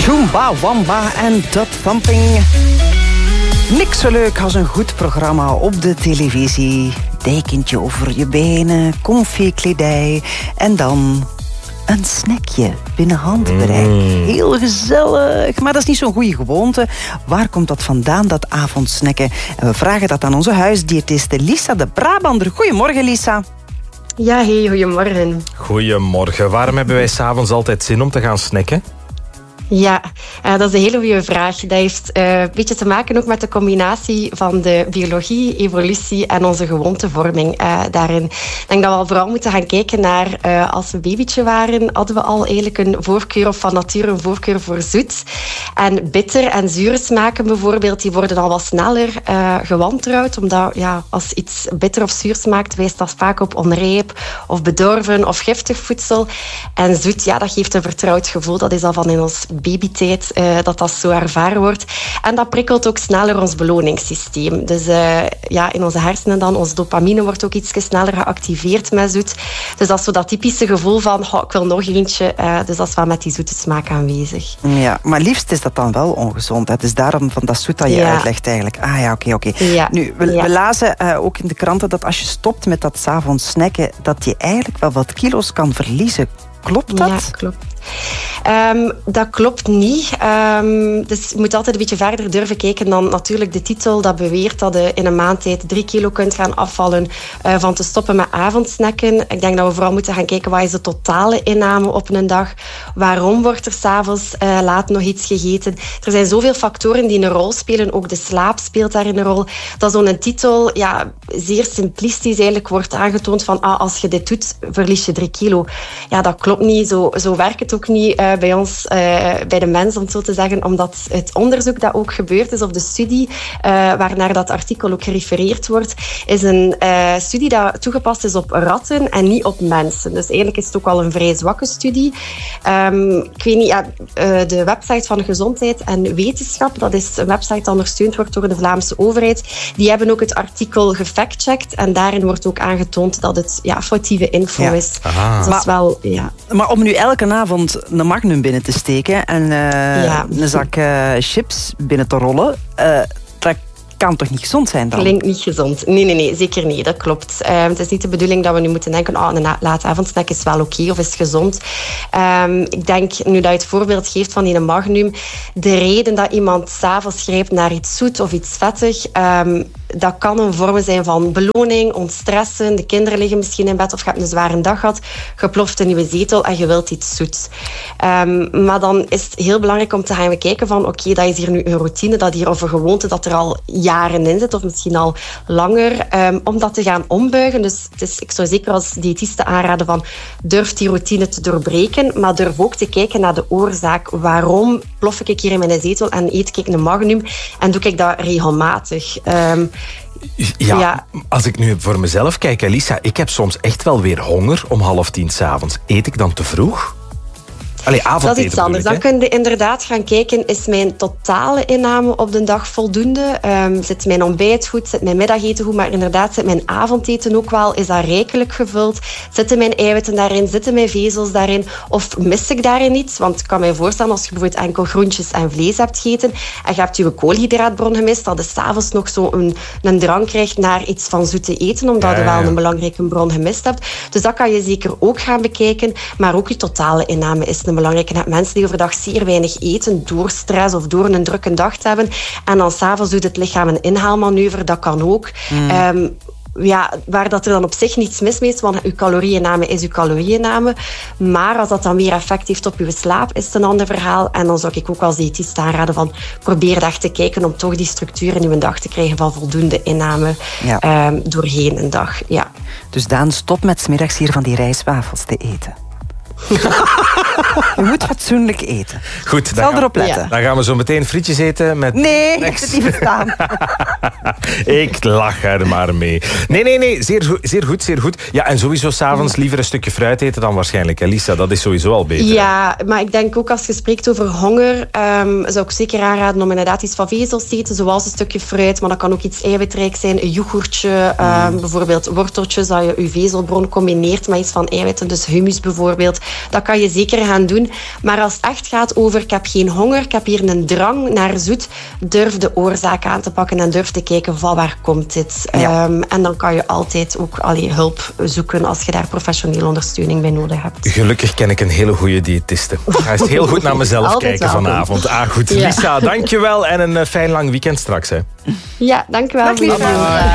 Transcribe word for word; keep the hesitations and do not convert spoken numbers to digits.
Choomba Wamba en Dot Thumping. Niks zo leuk als een goed programma op de televisie. Dekentje over je benen, comfy kledij en dan een snackje binnen handbereik. Mm. Heel gezellig, maar dat is niet zo'n goede gewoonte. Waar komt dat vandaan, dat avondsnacken? En we vragen dat aan onze huisdiëtiste Lisa de Brabander. Goedemorgen, Lisa. Ja, hey, goedemorgen. Goedemorgen. Waarom hebben wij 's avonds altijd zin om te gaan snacken? Ja, uh, dat is een hele goede vraag. Dat heeft uh, een beetje te maken ook met de combinatie van de biologie, evolutie en onze gewoontevorming uh, daarin. Ik denk dat we al vooral moeten gaan kijken naar, uh, als we babytje waren, hadden we al eigenlijk een voorkeur, of van nature een voorkeur voor zoet. En bitter en zure smaken bijvoorbeeld, die worden al wat sneller uh, gewantrouwd, omdat ja, als iets bitter of zuur smaakt, wijst dat vaak op onrijp of bedorven of giftig voedsel. En zoet, ja, dat geeft een vertrouwd gevoel. Dat is al van in ons babytijd uh, dat dat zo ervaren wordt. En dat prikkelt ook sneller ons beloningssysteem. Dus uh, ja, in onze hersenen dan, ons dopamine wordt ook iets sneller geactiveerd met zoet. Dus dat is zo dat typische gevoel van, oh, ik wil nog eentje. Uh, dus dat is wel met die zoete smaak aanwezig. Ja, maar liefst is dat dan wel ongezond. Het is daarom van dat zoet dat je ja. uitlegt eigenlijk. Ah ja, oké, okay, oké. Okay. Ja. Nu, we, ja. we lazen uh, ook in de kranten dat als je stopt met dat 's avonds snacken, dat je eigenlijk wel wat kilo's kan verliezen. Klopt dat? Ja, klopt. Um, dat klopt niet. Um, dus je moet altijd een beetje verder durven kijken dan natuurlijk de titel dat beweert dat je in een maand tijd drie kilo kunt gaan afvallen uh, van te stoppen met avondsnacken. Ik denk dat we vooral moeten gaan kijken wat is de totale inname op een dag. Waarom wordt er 's avonds uh, laat nog iets gegeten? Er zijn zoveel factoren die een rol spelen. Ook de slaap speelt daarin een rol. Dat zo'n titel ja, zeer simplistisch eigenlijk wordt aangetoond van ah, als je dit doet, verlies je drie kilo. Ja, dat klopt niet. Zo, zo werkt het ook niet uh, bij ons, uh, bij de mens, om het zo te zeggen, omdat het onderzoek dat ook gebeurd is, of de studie uh, waarnaar dat artikel ook gerefereerd wordt, is een uh, studie dat toegepast is op ratten en niet op mensen. Dus eigenlijk is het ook wel een vrij zwakke studie. Um, ik weet niet, ja, uh, de website van Gezondheid en Wetenschap, dat is een website die ondersteund wordt door de Vlaamse overheid, die hebben ook het artikel gefactcheckt en daarin wordt ook aangetoond dat het ja, foutieve info ja. is. Aha. Dus dat is wel, ja. Maar om nu elke avond een Magnum binnen te steken en uh, ja. een zak uh, chips binnen te rollen, uh, dat kan toch niet gezond zijn dan? Klinkt niet gezond. Nee, nee, nee, zeker niet. Dat klopt. Uh, het is niet de bedoeling dat we nu moeten denken, oh, een late avondsnack is wel oké okay, of is gezond. Um, ik denk, nu dat je het voorbeeld geeft van die Magnum, de reden dat iemand 's avonds grijpt naar iets zoet of iets vettig, um, dat kan een vorm zijn van beloning, ontstressen. De kinderen liggen misschien in bed of je hebt een zware dag gehad. Je ploft een nieuwe zetel en je wilt iets zoets. Um, maar dan is het heel belangrijk om te gaan kijken van oké, okay, dat is hier nu een routine, dat hier, of een gewoonte dat er al jaren in zit, of misschien al langer, um, om dat te gaan ombuigen. Dus het is, ik zou zeker als diëtiste aanraden van durf die routine te doorbreken, maar durf ook te kijken naar de oorzaak. Waarom plof ik hier in mijn zetel en eet ik een Magnum en doe ik dat regelmatig? Um, Ja, ja, als ik nu voor mezelf kijk, Elisa, ik heb soms echt wel weer honger om half tien 's avonds. Eet ik dan te vroeg? Allee, avondeten. Dat is iets anders. Dan kun je inderdaad gaan kijken, is mijn totale inname op de dag voldoende? Um, zit mijn ontbijt goed? Zit mijn middageten goed? Maar inderdaad, zit mijn avondeten ook wel? Is dat rijkelijk gevuld? Zitten mijn eiwitten daarin? Zitten mijn vezels daarin? Of mis ik daarin iets? Want ik kan me voorstellen, als je bijvoorbeeld enkel groentjes en vlees hebt gegeten en je hebt je koolhydraatbron gemist, dat je 's avonds nog zo een, een drang krijgt naar iets van zoet te eten, omdat ja, je wel een belangrijke bron gemist hebt. Dus dat kan je zeker ook gaan bekijken. Maar ook je totale inname is belangrijk. Je hebt mensen die overdag zeer weinig eten door stress of door een drukke dag te hebben. En dan 's avonds doet het lichaam een inhaalmanoeuvre. Dat kan ook. Mm. Um, ja, waar dat er dan op zich niets mis mee is, want uw calorieinname is uw calorieinname. Maar als dat dan weer effect heeft op uw slaap, is het een ander verhaal. En dan zou ik ook als diëtist aanraden van probeer echt te kijken om toch die structuur in uw dag te krijgen van voldoende inname ja. um, doorheen een dag. Ja. Dus Daan, stop met 's middags hier van die rijstwafels te eten. Je moet fatsoenlijk eten. Goed, dan, erop letten. Ja. Dan gaan we zo meteen frietjes eten met... Nee, ik heb het niet verstaan. Ik lach er maar mee. Nee, nee, nee, zeer goed, zeer goed, zeer goed. Ja, en sowieso s'avonds liever een stukje fruit eten dan waarschijnlijk, hè, Lisa? Dat is sowieso al beter. Ja, hè? Maar ik denk ook als je spreekt over honger, um, zou ik zeker aanraden om inderdaad iets van vezels te eten, zoals een stukje fruit, maar dat kan ook iets eiwitrijk zijn, een yoghurtje, um, mm. bijvoorbeeld worteltjes, dat je je vezelbron combineert met iets van eiwitten, dus hummus bijvoorbeeld. Dat kan je zeker gaan doen. Maar als het echt gaat over ik heb geen honger, ik heb hier een drang naar zoet, durf de oorzaak aan te pakken en durf te kijken van waar komt dit. Ja. Um, en dan kan je altijd ook allee, hulp zoeken als je daar professionele ondersteuning bij nodig hebt. Gelukkig ken ik een hele goede diëtiste. Ik ga eens heel goed naar mezelf kijken vanavond. Ah, goed. Ja. Lisa, dankjewel en een fijn lang weekend straks. Hè. Ja, dankjewel. Dag, Lisa.